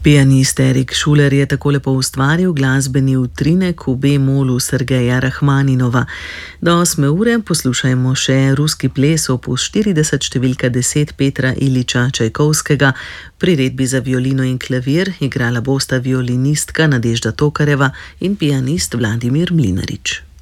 Pianist Erik Šuler je tako lepo ustvaril glasbeni utrinek v B-molu Sergeja Rahmaninova. Do 8. ure poslušajmo še ruski ples opus 40 številka 10 Petra Iliča Čajkovskega. Priredbi za violino in klavir igrala bosta violinistka Nadežda Tokarjeva in pianist Vladimir Mlinarič.